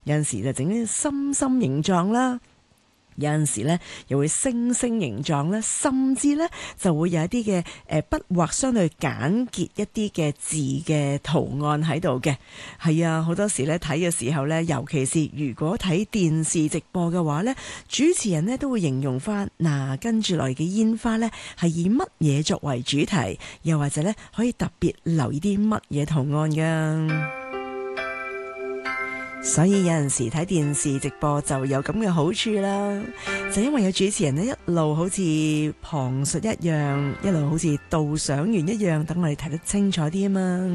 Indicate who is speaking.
Speaker 1: 有陣時就整啲心心形狀啦。有陣時咧，又會星星形狀咧，甚至咧就會有一啲嘅筆畫相對簡潔一啲嘅字嘅圖案喺度嘅。係啊，好多時咧睇嘅時候咧，尤其是如果睇電視直播嘅話咧，主持人咧都會形容翻嗱，跟住來嘅煙花咧係以乜嘢作為主題，又或者咧可以特別留意啲乜嘢圖案㗎。所以有陣時睇電視直播就有咁嘅好處啦，就因為有主持人咧一路好似旁述一樣，一路好似導賞員一樣，等我哋睇得清楚啲啊嘛。